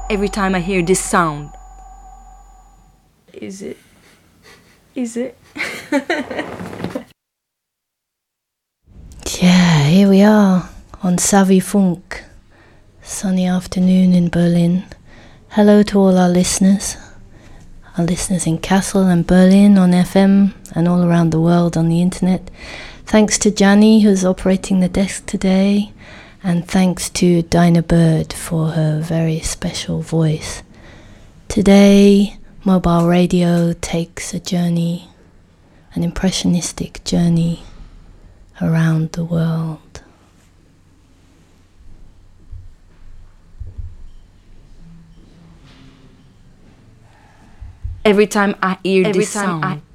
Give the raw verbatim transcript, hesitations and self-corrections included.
every time I hear this sound. Is it? Is it? Yeah, here we are on Savvy Funk. Sunny afternoon in Berlin. Hello to all our listeners. Our listeners in Kassel and Berlin on F M and all around the world on the internet. Thanks to Gianni, who's operating the desk today. And thanks to Dinah Bird for her very special voice. Today, Mobile Radio takes a journey, an impressionistic journey around the world. Every time I hear every this sound, I